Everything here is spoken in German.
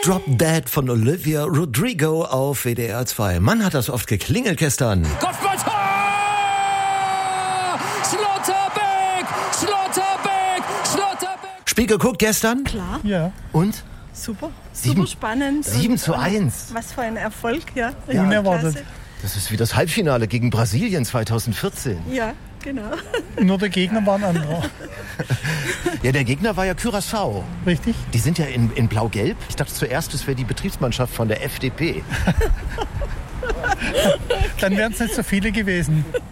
Drop Dead von Olivia Rodrigo auf WDR 2. Mann, hat das oft geklingelt gestern. Kopfballtor! Schlotterbeck! Spiel geguckt gestern? Klar. Ja. Und? Super. Sieben- Super spannend. 7:1. Was für ein Erfolg, ja. Unerwartet. Klasse. Das ist wie das Halbfinale gegen Brasilien 2014. Ja, genau. Nur der Gegner war ein anderer. Ja, der Gegner war ja Curaçao. Richtig? Die sind ja in Blau-Gelb. Ich dachte zuerst, das wäre die Betriebsmannschaft von der FDP. Dann wären es nicht so viele gewesen.